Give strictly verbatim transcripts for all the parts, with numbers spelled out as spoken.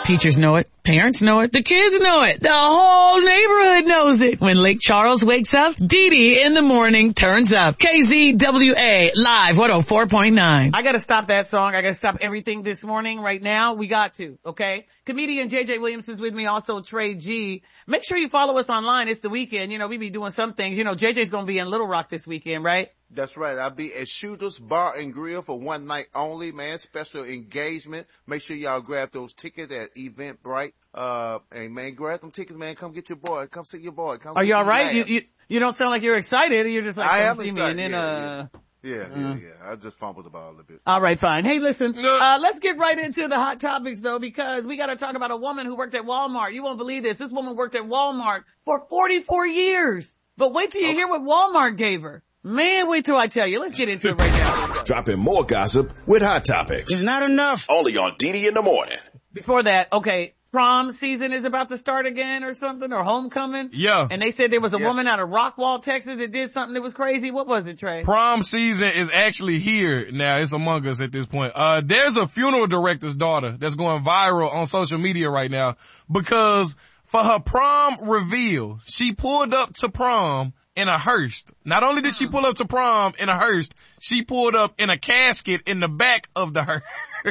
Teachers know it. Parents know it. The kids know it. The whole neighborhood knows it. When Lake Charles wakes up, Dee Dee in the morning turns up. K Z W A Live one oh four point nine. I gotta stop that song. I gotta stop everything this morning right now. We got to, okay? Comedian J J Williamson's with me, also Trey G. Make sure you follow us online. It's the weekend. You know, we be doing some things. You know, J J's gonna be in Little Rock this weekend, right? That's right. I'll be at Shooters Bar and Grill for one night only, man. Special engagement. Make sure y'all grab those tickets at Eventbrite. Uh, and man, grab them tickets, man. Come get your boy. Come see your boy. Come Are you all right? You, you, you, you don't sound like you're excited. You're just like, I come am see excited. me. And then, yeah, uh, yeah. Yeah, yeah, uh, yeah. I just fumbled the ball a little bit. All right, fine. Hey, listen, uh, let's get right into the hot topics though, because we got to talk about a woman who worked at Walmart. You won't believe this. This woman worked at Walmart for forty-four years. But wait till you okay. hear what Walmart gave her. Man, wait till I tell you. Let's get into it right now. Dropping more gossip with Hot Topics. It's not enough. Only on Dee Dee in the morning. Before that, okay, prom season is about to start again or something, or homecoming. Yeah. And they said there was a yeah. woman out of Rockwall, Texas that did something that was crazy. What was it, Trey? Prom season is actually here now. It's among us at this point. Uh, there's a funeral director's daughter that's going viral on social media right now because for her prom reveal, she pulled up to prom in a hearse. Not only did she pull up to prom in a hearse, she pulled up in a casket in the back of the hearse.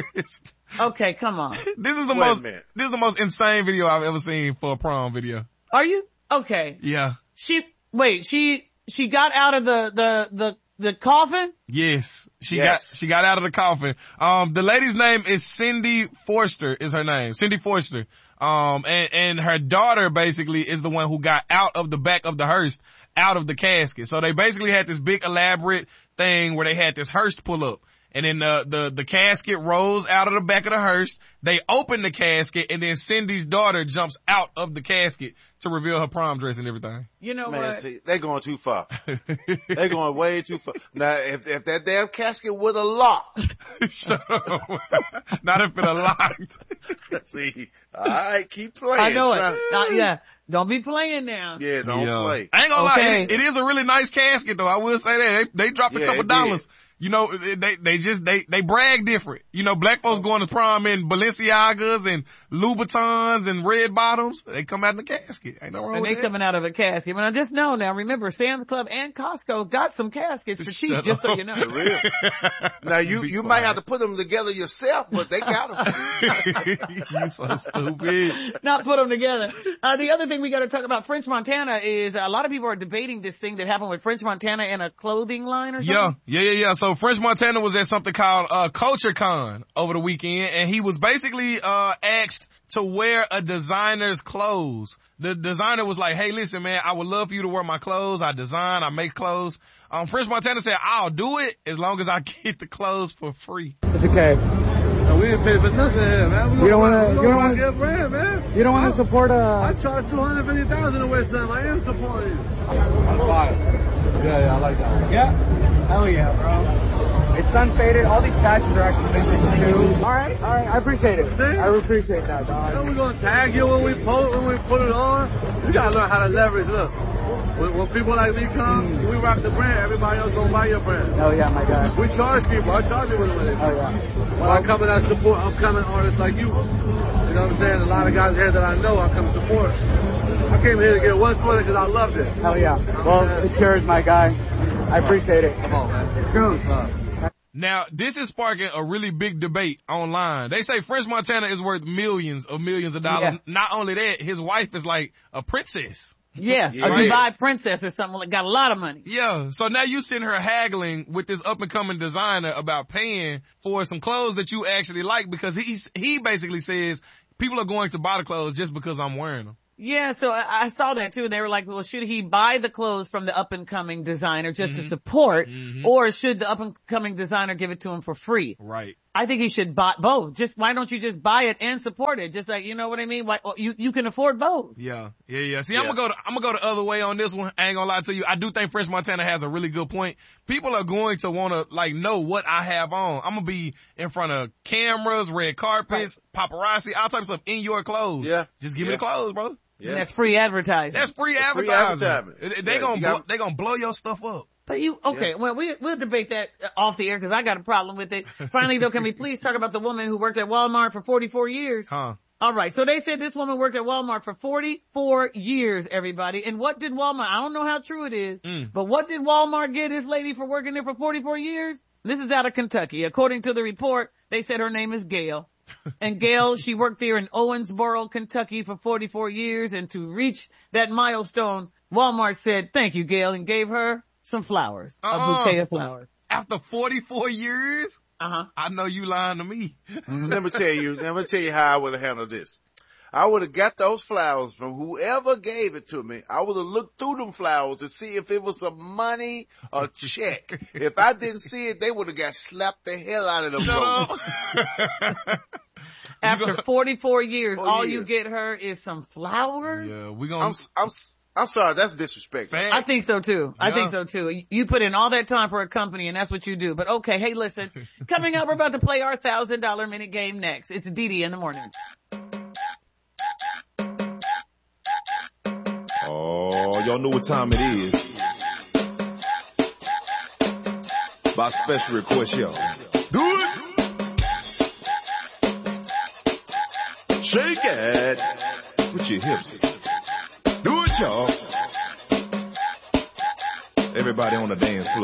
Okay, come on. This is the Wait most, this is the most insane video I've ever seen for a prom video. Are you? Okay. Yeah. She, wait, she, she got out of the, the, the, the coffin? Yes. She yes. got, she got out of the coffin. Um, the lady's name is Cindy Forster is her name. Cindy Forster. Um, and, and her daughter basically is the one who got out of the back of the hearse, out of the casket. So they basically had this big elaborate thing where they had this hearse pull up. And then the, the, the casket rolls out of the back of the hearse. They open the casket and then Cindy's daughter jumps out of the casket to reveal her prom dress and everything. You know Man, what? see, they're going too far. They're going way too far. Now, if, if that damn casket would have locked. Shut up. Not if it locked. See, all right, keep playing. I know it. Not, yeah. Don't be playing now. Yeah, don't yeah. play. I ain't gonna okay. lie. It, it is a really nice casket though. I will say that. They, they dropped a Yeah, couple it dollars. did. You know, they, they just, they, they brag different. You know, black folks going to prom in Balenciagas and Louboutins and red bottoms. They come out in the casket. Ain't no wrong and with they that. coming out of a casket. But I just know now, remember, Sam's Club and Costco got some caskets for cheap, Shut just up. so you know. For real. Now, you, you might have to put them together yourself, but they got them. You so stupid. Not put them together. Uh, the other thing we got to talk about French Montana is a lot of people are debating this thing that happened with French Montana and a clothing line or something. Yeah, yeah, yeah, yeah. So French Montana was at something called uh Culture Con over the weekend, and he was basically uh asked to wear a designer's clothes. The designer was like, hey, listen, man, I would love for you to wear my clothes. I design, I make clothes. Um, French Montana said, I'll do it as long as I get the clothes for free. It's okay. No, we didn't pay for nothing here, man. We You don't want to, we you don't want get brand, man. You don't want to support I a... charge two hundred fifty thousand to wear something. I am supporting you. I'm fine. Yeah, yeah, I like that. Yeah? Hell yeah, bro. It's unfaded. All these patches are actually vintage too. Alright, alright. I appreciate it. See? I appreciate that, dog. And we're going to tag you when we post, when we put it on. You got to learn how to leverage. Look, when, when people like me come, mm. we rock the brand. Everybody else going to buy your brand. Hell yeah, my guy. We charge people. I charge people with it. Oh yeah. When I come in, I support upcoming artists like you. You know what I'm saying? A lot of guys here that I know I come support. I came here to get one sweater because I loved it. Hell yeah. Well, it's yours, my guy. I appreciate it. Come on, man. True. Now, this is sparking a really big debate online. They say French Montana is worth millions of millions of dollars. Yeah. Not only that, his wife is like a princess. Yeah, Yeah. a Right. Dubai princess or something like got a lot of money. Yeah. So now you sitting her haggling with this up and coming designer about paying for some clothes that you actually like because he's, he basically says people are going to buy the clothes just because I'm wearing them. Yeah, so I, I saw that too, and they were like, well, should he buy the clothes from the up-and-coming designer just Mm-hmm. to support, Mm-hmm. or should the up-and-coming designer give it to him for free? Right. I think he should buy both. Just, why don't you just buy it and support it? Just like, you know what I mean? Why, you, you can afford both. Yeah. Yeah, yeah. See, Yeah. I'm gonna go to, I'm gonna go the other way on this one. I ain't gonna lie to you. I do think French Montana has a really good point. People are going to wanna, like, know what I have on. I'm gonna be in front of cameras, red carpets, paparazzi, all types of in your clothes. Yeah. Just give Yeah. me the clothes, bro. Yeah. And that's free advertising. That's free free advertising. advertisement. They, they Yeah, gonna, you blow, got- they gonna blow your stuff up. But you, okay, Yeah. well, we, we'll debate that off the air because I got a problem with it. Finally, though, can we please talk about the woman who worked at Walmart for forty-four years? Huh. All right. So they said this woman worked at Walmart for forty-four years, everybody. And what did Walmart, I don't know how true it is, Mm. but what did Walmart get this lady for working there for forty-four years? This is out of Kentucky. According to the report, they said her name is Gail. And Gail, she worked there in Owensboro, Kentucky for forty-four years. And to reach that milestone, Walmart said, thank you, Gail, and gave her some flowers, Uh-uh. a bouquet of flowers. After forty-four years? Uh-huh. I know you lying to me. Let me tell you, let me tell you how I would have handled this. I would have got those flowers from whoever gave it to me. I would have looked through them flowers to see if it was some money or check. If I didn't see it, they would have got slapped the hell out of them. Shut folks. up. After forty-four years, Four all years. you get her is some flowers? Yeah, we I'm, gonna. I'm, I'm sorry, that's disrespectful. I think so too. I Yeah. think so too. You put in all that time for a company and that's what you do. But okay, hey listen, coming up, we're about to play our thousand dollar minute game next. It's Dee Dee in the morning. Oh, y'all know what time it is. By special request, y'all. Do it! Shake it with your hips. Do it, y'all. Everybody on the dance floor.